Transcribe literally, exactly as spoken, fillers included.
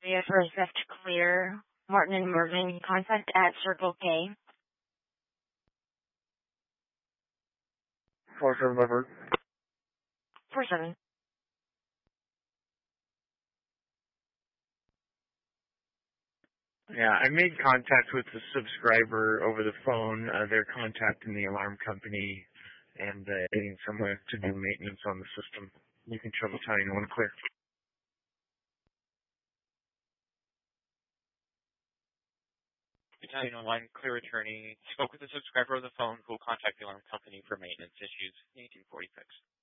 area for theft clear. Martin and Mervyn, contact at Circle K. four seven Leopard. four seven. Yeah, I made contact with the subscriber over the phone. Uh, they're contacting the alarm company and uh, getting someone to do maintenance on the system. You can show Battalion one clear. Battalion one, clear attorney. Spoke with the subscriber on the phone who will contact the alarm company for maintenance issues. eighteen forty-six.